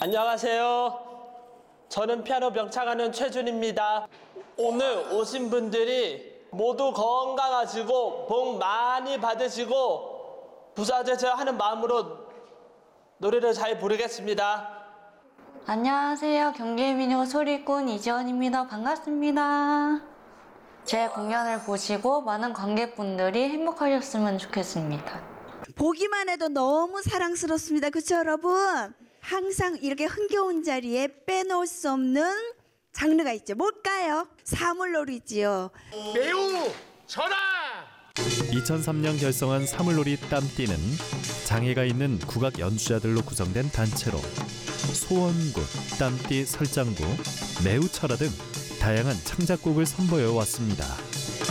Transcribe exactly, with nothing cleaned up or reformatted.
안녕하세요. 저는 피아노 명창하는 최준입니다. 오늘 오신 분들이 모두 건강하시고 복 많이 받으시고 부자재자 하는 마음으로 노래를 잘 부르겠습니다. 안녕하세요. 경기의 미녀 소리꾼 이지원입니다. 반갑습니다. 제 공연을 보시고 많은 관객분들이 행복하셨으면 좋겠습니다. 보기만 해도 너무 사랑스럽습니다. 그렇죠, 여러분? 항상 이렇게 흥겨운 자리에 빼놓을 수 없는 장르가 있죠. 뭘까요? 사물놀이지요. 매우 전화! 이천삼 년 결성한 사물놀이 땀띠는 장애가 있는 국악 연주자들로 구성된 단체로 소원굿, 땀띠 설장구, 매우 철화 등 다양한 창작곡을 선보여 왔습니다.